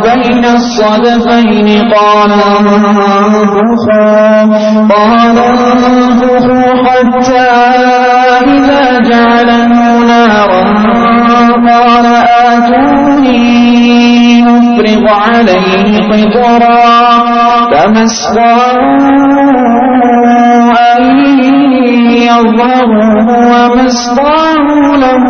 بين الصدفين قال انفخوا حتى إذا جعله نارا قال آتوني أفرغ عليه قطرا فما استطاعوا أن يظهروه وما استطاعوا له